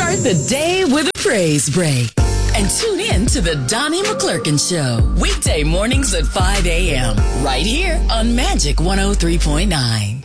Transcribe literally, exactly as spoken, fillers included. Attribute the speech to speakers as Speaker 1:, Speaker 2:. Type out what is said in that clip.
Speaker 1: Start the day with a praise break. And tune in to the Donnie McClurkin Show. Weekday mornings at five a.m. Right here on Magic one oh three point nine.